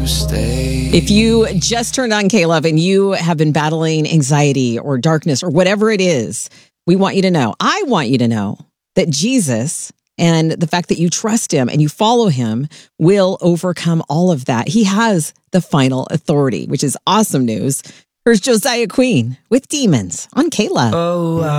stay. If you just turned on K-Love and you have been battling anxiety or darkness or whatever it is, we want you to know, I want you to know that Jesus and the fact that you trust him and you follow him will overcome all of that. He has the final authority, which is awesome news. Here's Josiah Queen with Demons on K-Love. Oh,